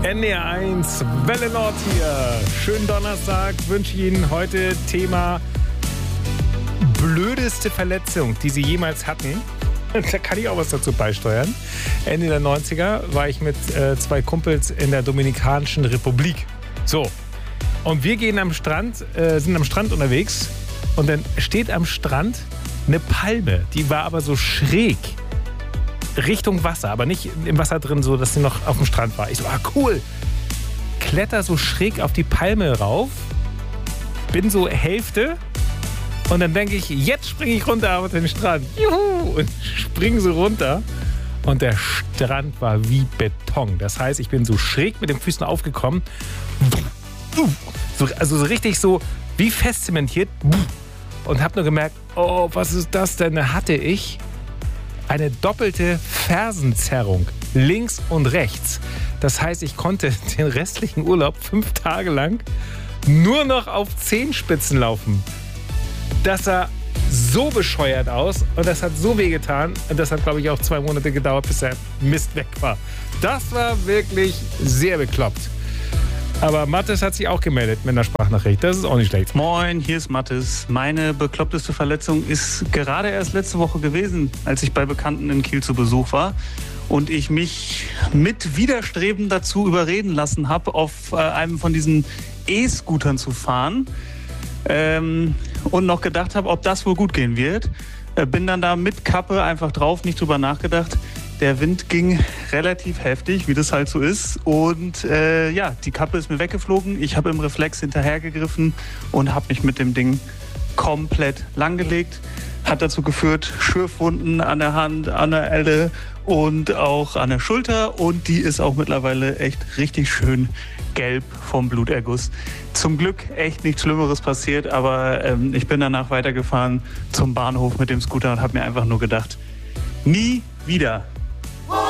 NDR1, Welle Nord hier. Schönen Donnerstag wünsche ich Ihnen. Heute Thema blödeste Verletzung, die Sie jemals hatten. Da kann ich auch was dazu beisteuern. Ende der 90er war ich mit zwei Kumpels in der Dominikanischen Republik. So. Und wir gehen am Strand, sind am Strand unterwegs. Und dann steht am Strand eine Palme. Die war aber so schräg Richtung Wasser, aber nicht im Wasser drin, so dass sie noch auf dem Strand war. Ich so, cool. Kletter so schräg auf die Palme rauf. Bin so Hälfte. Und dann denke ich, jetzt springe ich runter auf den Strand. Juhu! Und springe so runter. Und der Strand war wie Beton. Das heißt, ich bin so schräg mit den Füßen aufgekommen. Also so richtig so wie fest zementiert. Und habe nur gemerkt, oh, was ist das denn? Da hatte ich eine doppelte Fersenzerrung. Links und rechts. Das heißt, ich konnte den restlichen Urlaub 5 Tage lang nur noch auf Zehenspitzen laufen. Das sah so bescheuert aus und das hat so wehgetan. Und das hat, glaube ich, auch 2 Monate gedauert, bis der Mist weg war. Das war wirklich sehr bekloppt. Aber Mathis hat sich auch gemeldet mit einer Sprachnachricht. Das ist auch nicht schlecht. Moin, hier ist Mathis. Meine bekloppteste Verletzung ist gerade erst letzte Woche gewesen, als ich bei Bekannten in Kiel zu Besuch war. Und ich mich mit Widerstreben dazu überreden lassen habe, auf einem von diesen E-Scootern zu fahren. Und noch gedacht habe, ob das wohl gut gehen wird. Bin dann da mit Kappe einfach drauf, nicht drüber nachgedacht. Der Wind ging relativ heftig, wie das halt so ist. Und die Kappe ist mir weggeflogen. Ich habe im Reflex hinterhergegriffen und habe mich mit dem Ding komplett langgelegt. Hat dazu geführt, Schürfwunden an der Hand, an der Elle und auch an der Schulter. Und die ist auch mittlerweile echt richtig schön gelb vom Bluterguss. Zum Glück echt nichts Schlimmeres passiert, aber ich bin danach weitergefahren zum Bahnhof mit dem Scooter und habe mir einfach nur gedacht, nie wieder.